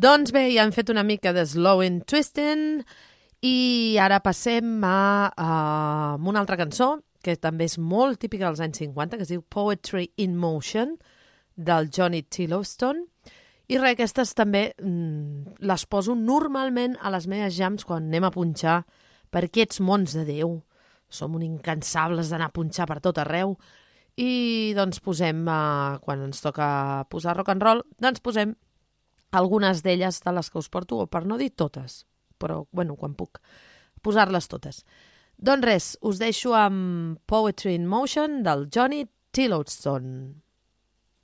Doncs bé, ja hem fet una mica de Slowing Twisting i ara passem a una altra cançó que també és molt típica dels anys 50, que es diu Poetry in Motion, del Johnny Yellowstone. I res, aquestes també les poso normalment a les meves jams quan anem a punxar per aquests mons de Déu. Som un incansables d'anar a punxar per tot arreu. I doncs posem, quan ens toca posar rock and roll, doncs posem algunes d'elles de les que us porto, o per no dir totes, però, bueno, quan puc posar-les totes. Doncs res, us deixo amb Poetry in Motion del Johnny Yellowstone.